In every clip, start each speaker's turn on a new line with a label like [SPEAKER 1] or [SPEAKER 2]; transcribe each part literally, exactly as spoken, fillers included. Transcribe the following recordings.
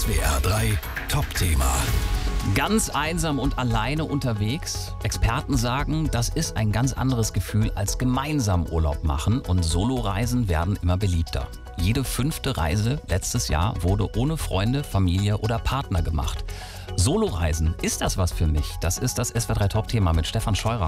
[SPEAKER 1] S W R drei Top-Thema.
[SPEAKER 2] Ganz einsam und alleine unterwegs? Experten sagen, das ist ein ganz anderes Gefühl als gemeinsam Urlaub machen, und Soloreisen werden immer beliebter. Jede fünfte Reise letztes Jahr wurde ohne Freunde, Familie oder Partner gemacht. Soloreisen, ist das was für mich? Das ist das S W R drei Top-Thema mit Stefan Scheurer.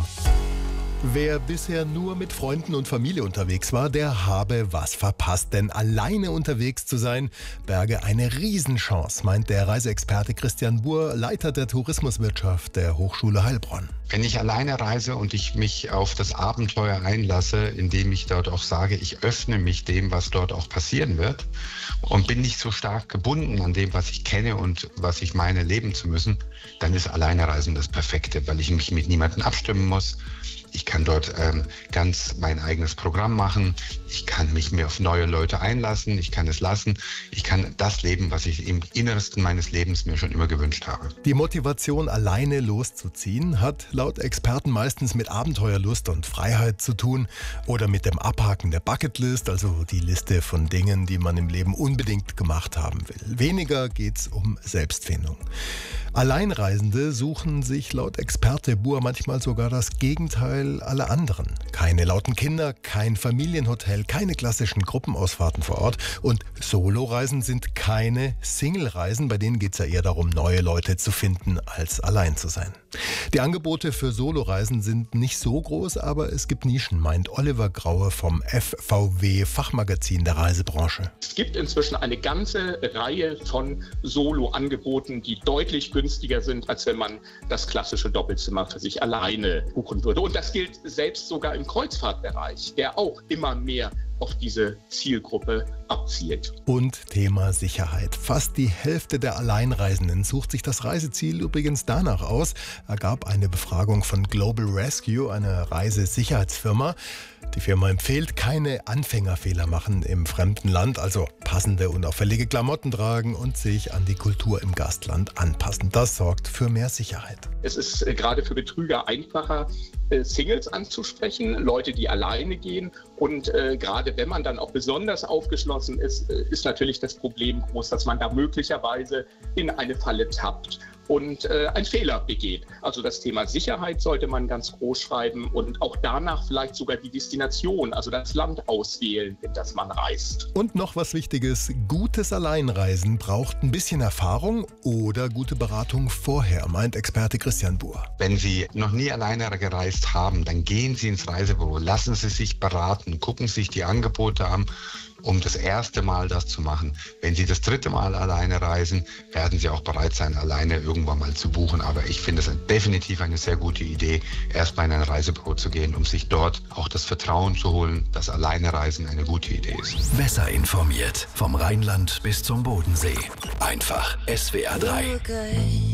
[SPEAKER 3] Wer bisher nur mit Freunden und Familie unterwegs war, der habe was verpasst. Denn alleine unterwegs zu sein, berge eine Riesenchance, meint der Reiseexperte Christian Buhr, Leiter der Tourismuswirtschaft der Hochschule Heilbronn.
[SPEAKER 4] Wenn ich alleine reise und ich mich auf das Abenteuer einlasse, indem ich dort auch sage, ich öffne mich dem, was dort auch passieren wird, und bin nicht so stark gebunden an dem, was ich kenne und was ich meine, leben zu müssen, dann ist Alleinereisen das Perfekte, weil ich mich mit niemandem abstimmen muss. Ich kann dort ähm, ganz mein eigenes Programm machen. Ich kann mich mir auf neue Leute einlassen. Ich kann es lassen. Ich kann das leben, was ich im Innersten meines Lebens mir schon immer gewünscht habe.
[SPEAKER 3] Die Motivation, alleine loszuziehen, hat laut Experten meistens mit Abenteuerlust und Freiheit zu tun oder mit dem Abhaken der Bucketlist, also die Liste von Dingen, die man im Leben unbedingt gemacht haben will. Weniger geht's um Selbstfindung. Alleinreisende suchen sich laut Experte Buhr manchmal sogar das Gegenteil aller anderen. Keine lauten Kinder, kein Familienhotel, keine klassischen Gruppenausfahrten vor Ort. Und Soloreisen sind keine Single-Reisen, bei denen geht es ja eher darum, neue Leute zu finden, als allein zu sein. Die Angebote für Soloreisen sind nicht so groß, aber es gibt Nischen, meint Oliver Graue vom F V W Fachmagazin der Reisebranche.
[SPEAKER 5] Es gibt inzwischen eine ganze Reihe von Solo-Angeboten, die deutlich günstiger sind, als wenn man das klassische Doppelzimmer für sich alleine buchen würde. Und das gilt selbst sogar im Kreuzfahrtbereich, der auch immer mehr auf diese Zielgruppe abzielt.
[SPEAKER 3] Und Thema Sicherheit. Fast die Hälfte der Alleinreisenden sucht sich das Reiseziel übrigens danach aus, ergab eine Befragung von Global Rescue, einer Reisesicherheitsfirma. Die Firma empfiehlt, keine Anfängerfehler machen im fremden Land, also passende und auffällige Klamotten tragen und sich an die Kultur im Gastland anpassen. Das sorgt für mehr Sicherheit.
[SPEAKER 5] Es ist äh, gerade für Betrüger einfacher, äh, Singles anzusprechen, Leute, die alleine gehen. Und äh, gerade wenn man dann auch besonders aufgeschlossen ist, äh, ist natürlich das Problem groß, dass man da möglicherweise in eine Falle tappt und äh, einen Fehler begeht. Also das Thema Sicherheit sollte man ganz groß schreiben und auch danach vielleicht sogar die Destination, also das Land auswählen, in das man reist.
[SPEAKER 3] Und noch was Wichtiges, gutes Alleinreisen braucht ein bisschen Erfahrung oder gute Beratung vorher, meint Experte Christian Buhr.
[SPEAKER 4] Wenn Sie noch nie alleine gereist haben, dann gehen Sie ins Reisebüro, lassen Sie sich beraten, gucken sich die Angebote an, um das erste Mal das zu machen. Wenn Sie das dritte Mal alleine reisen, werden Sie auch bereit sein, alleine irgendwann mal zu buchen. Aber ich finde es definitiv eine sehr gute Idee, erst mal in ein Reisebüro zu gehen, um sich dort auch das Vertrauen zu holen, dass alleine Reisen eine gute Idee ist.
[SPEAKER 1] Besser informiert vom Rheinland bis zum Bodensee. Einfach S W R drei.